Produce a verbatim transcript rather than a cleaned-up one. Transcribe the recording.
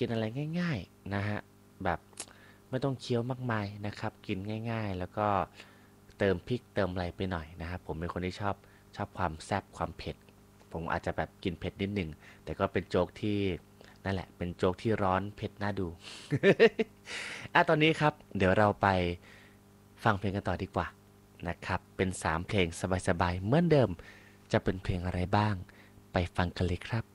กินอะไรง่ายๆนะฮะแบบไม่ต้องเคี้ยวมากมายนะครับกินง่ายๆแล้วก็เติมพริกเติมอะไรไปหน่อยนะครับผมเป็นคนที่ชอบชอบความแซ่บความเผ็ดผมอาจจะแบบกินเผ็ดนิดหนึ่งแต่ก็เป็นโจ๊กที่นั่นแหละเป็นโจ๊กที่ร้อนเผ็ดน่าดูอ่ะตอนนี้ครับเดี๋ยวเราไปฟังเพลงกันต่อดีกว่านะครับเป็นสามเพลงสบายๆเหมือนเดิมจะเป็นเพลงอะไรบ้างไปฟังกันเลยครับ